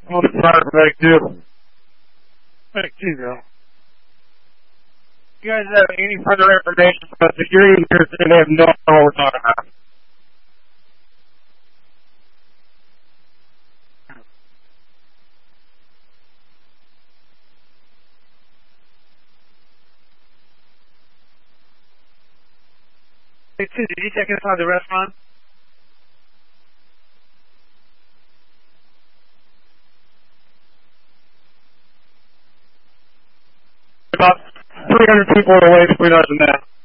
I'm sorry for Medic 2. Medic 2, though. If you guys have any further information about security here, they have no idea what we're talking about. Medic 2, did you check inside the restaurant? About 300 people away between us and that.